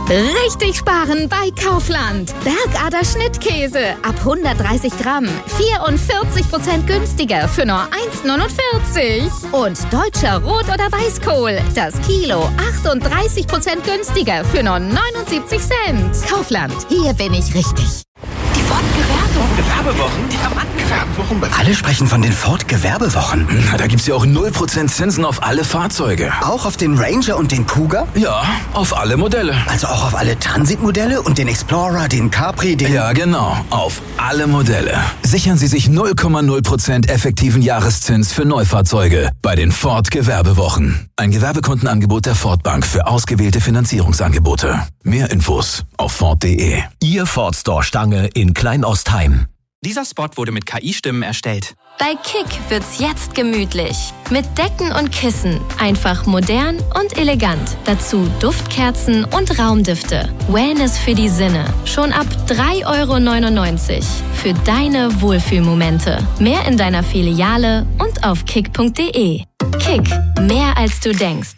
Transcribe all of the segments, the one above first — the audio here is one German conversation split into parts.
Richtig sparen bei Kaufland. Bergader Schnittkäse ab 130 Gramm. 44% günstiger für nur 1,49. Und deutscher Rot- oder Weißkohl. Das Kilo 38% günstiger für nur 79 Cent. Kaufland, hier bin ich richtig. Die Ford-Gewerbewochen? Gewerbewochen? Alle sprechen von den Ford-Gewerbewochen. Na, da gibt's ja auch 0% Zinsen auf alle Fahrzeuge. Auch auf den Ranger und den Cougar? Ja, auf alle Modelle. Also auch auf alle Transit-Modelle und den Explorer, den Capri, den... Ja, genau. Auf alle Modelle. Sichern Sie sich 0,0% effektiven Jahreszins für Neufahrzeuge bei den Ford-Gewerbewochen. Ein Gewerbekundenangebot der Ford Bank für ausgewählte Finanzierungsangebote. Mehr Infos auf Ford.de. Ihr Ford Store Stange in Kleinostheim. Dieser Spot wurde mit KI-Stimmen erstellt. Bei Kick wird's jetzt gemütlich. Mit Decken und Kissen. Einfach modern und elegant. Dazu Duftkerzen und Raumdüfte. Wellness für die Sinne. Schon ab 3,99 € für deine Wohlfühlmomente. Mehr in deiner Filiale und auf kick.de. Kick, mehr als du denkst.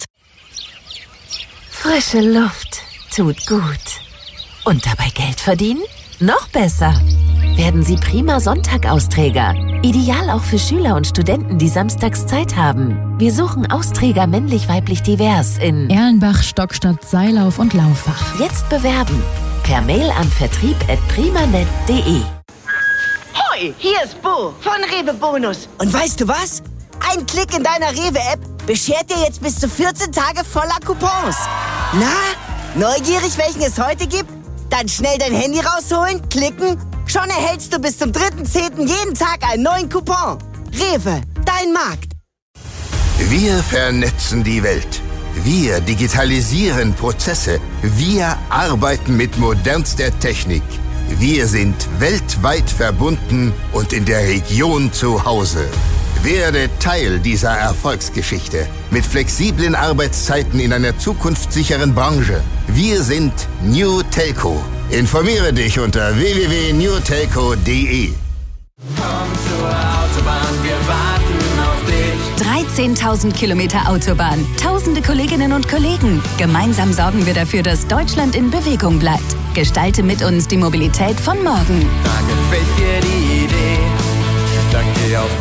Frische Luft tut gut. Und dabei Geld verdienen? Noch besser. Werden Sie prima Sonntag-Austräger. Ideal auch für Schüler und Studenten, die samstags Zeit haben. Wir suchen Austräger männlich-weiblich divers in Erlenbach, Stockstadt, Seilauf und Laufach. Jetzt bewerben. Per Mail an vertrieb@primanet.de. Hoi, hier ist Bo von Rewe Bonus. Und weißt du was? Ein Klick in deiner Rewe-App beschert dir jetzt bis zu 14 Tage voller Coupons. Na, neugierig, welchen es heute gibt? Dann schnell dein Handy rausholen, klicken. Schon erhältst du bis zum 3.10. jeden Tag einen neuen Coupon. Rewe, dein Markt. Wir vernetzen die Welt. Wir digitalisieren Prozesse. Wir arbeiten mit modernster Technik. Wir sind weltweit verbunden und in der Region zu Hause. Werde Teil dieser Erfolgsgeschichte mit flexiblen Arbeitszeiten in einer zukunftssicheren Branche. Wir sind New Telco. Informiere dich unter www.newtelco.de. Komm zur Autobahn, wir warten auf dich. 13.000 Kilometer Autobahn, tausende Kolleginnen und Kollegen. Gemeinsam sorgen wir dafür, dass Deutschland in Bewegung bleibt. Gestalte mit uns die Mobilität von morgen. Da gefällt dir die Idee. Dann geh auf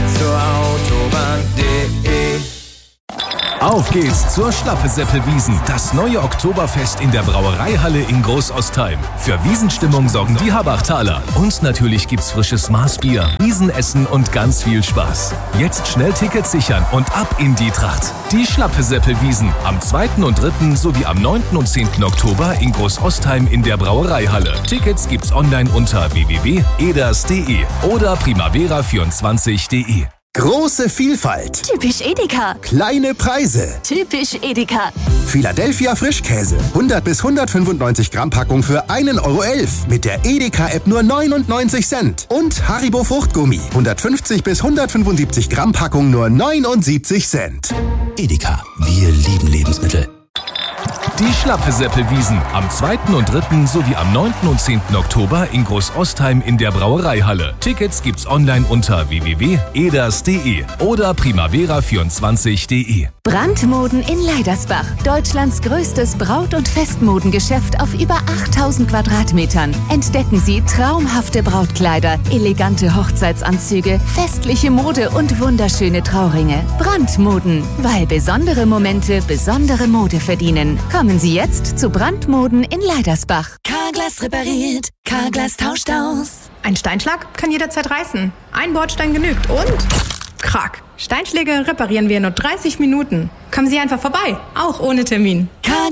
kommzurautobahn.de. Auf geht's zur Schlappe-Seppel-Wiesn, das neue Oktoberfest in der Brauereihalle in Großostheim. Für Wiesenstimmung sorgen die Habachtaler. Und natürlich gibt's frisches Maßbier, Wiesenessen und ganz viel Spaß. Jetzt schnell Tickets sichern und ab in die Tracht. Die Schlappe-Seppel-Wiesn am 2. und 3. sowie am 9. und 10. Oktober in Großostheim in der Brauereihalle. Tickets gibt's online unter www.eders.de oder primavera24.de. Große Vielfalt. Typisch Edeka. Kleine Preise. Typisch Edeka. Philadelphia Frischkäse. 100 bis 195 Gramm Packung für 1,11 € mit der Edeka-App nur 99 Cent. Und Haribo Fruchtgummi. 150 bis 175 Gramm Packung nur 79 Cent. Edeka, wir lieben Lebensmittel. Die Schlappe-Seppel-Wiesn am 2. und 3. sowie am 9. und 10. Oktober in Großostheim in der Brauereihalle. Tickets gibt's online unter www.eders.de oder primavera24.de. Brandmoden in Leidersbach. Deutschlands größtes Braut- und Festmodengeschäft auf über 8000 Quadratmetern. Entdecken Sie traumhafte Brautkleider, elegante Hochzeitsanzüge, festliche Mode und wunderschöne Trauringe. Brandmoden, weil besondere Momente besondere Mode verdienen. Kommen Sie jetzt zu Brandmoden in Leidersbach. Carglass repariert, Carglass tauscht aus. Ein Steinschlag kann jederzeit reißen. Ein Bordstein genügt und... Krack. Steinschläge reparieren wir in nur 30 Minuten. Kommen Sie einfach vorbei, auch ohne Termin. Carglass